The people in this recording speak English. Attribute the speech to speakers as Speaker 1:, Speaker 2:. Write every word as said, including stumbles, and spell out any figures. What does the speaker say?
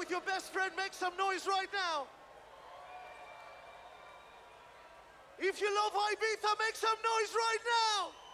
Speaker 1: with your best friend, make some noise right now. If you love Ibiza, make some noise right now.